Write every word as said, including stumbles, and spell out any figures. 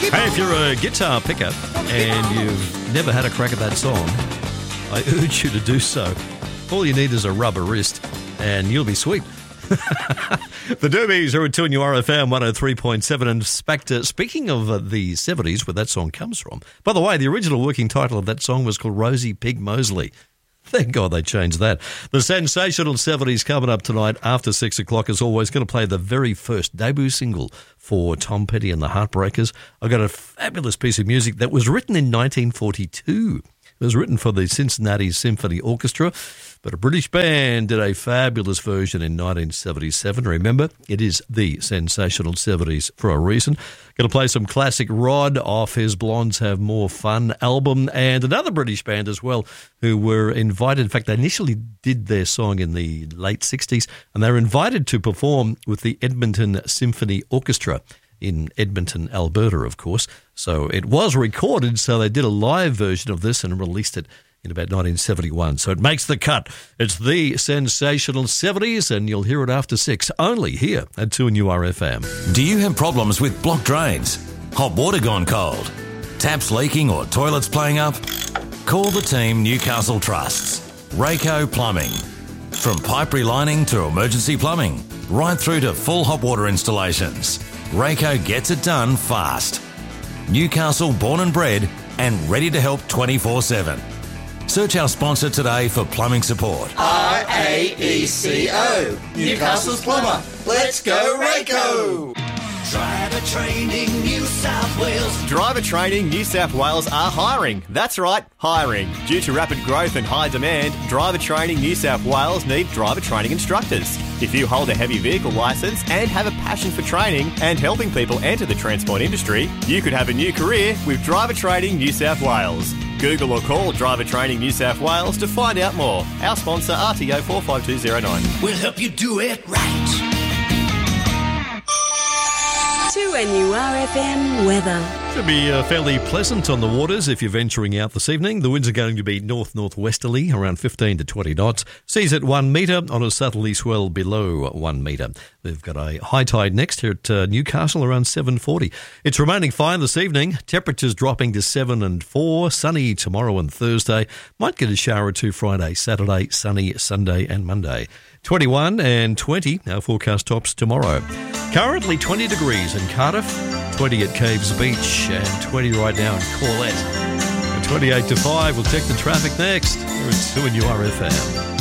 Hey, if you're a guitar picker and you've never had a crack at that song, I urge you to do so. All you need is a rubber wrist and you'll be sweet. The Doobies are at two and you are F M one oh three point seven. And Spectre, speaking of uh, the seventies, where that song comes from, by the way, the original working title of that song was called Rosie Pig Mosley. Thank God they changed that. The sensational seventies coming up tonight after six o'clock. As always, going to play the very first debut single for Tom Petty and the Heartbreakers. I've got a fabulous piece of music that was written in nineteen forty-two. It was written for the Cincinnati Symphony Orchestra, but a British band did a fabulous version in nineteen seventy-seven. Remember, it is the sensational seventies for a reason. Going to play some classic Rod off his Blondes Have More Fun album, and another British band as well who were invited. In fact, they initially did their song in the late sixties, and they were invited to perform with the Edmonton Symphony Orchestra in Edmonton, Alberta, of course. So it was recorded, so they did a live version of this and released it in about nineteen seventy-one. So it makes the cut. It's the sensational seventies, and you'll hear it after six, only here at two and U R F M. Do you have problems with blocked drains, hot water gone cold, taps leaking or toilets playing up? Call the team Newcastle Trusts. Rayco Plumbing. From pipe relining to emergency plumbing, right through to full hot water installations, Rayco gets it done fast. Newcastle born and bred and ready to help twenty-four seven. Search our sponsor today for plumbing support. R A E C O, Newcastle's plumber. Let's go Rayco! Driver Training New South Wales. Driver Training New South Wales are hiring. That's right, hiring. Due to rapid growth and high demand, Driver Training New South Wales need driver training instructors. If you hold a heavy vehicle licence and have a passion for training and helping people enter the transport industry, you could have a new career with Driver Training New South Wales. Google or call Driver Training New South Wales to find out more. Our sponsor, R T O four five two zero nine. We'll help you do it right. two N U R F M weather. Should be uh, fairly pleasant on the waters if you're venturing out this evening. The winds are going to be north-northwesterly, around fifteen to twenty knots. Seas at one metre on a southerly swell below one metre. We've got a high tide next here at uh, Newcastle around seven forty. It's remaining fine this evening. Temperatures dropping to seven and four. Sunny tomorrow and Thursday. Might get a shower or two Friday, Saturday, sunny Sunday and Monday. twenty-one and twenty, our forecast tops tomorrow. Currently twenty degrees in Cardiff, twenty at Caves Beach, and twenty right now in Corlette. And twenty-eight to five, we'll check the traffic next. Here at two and U R F M.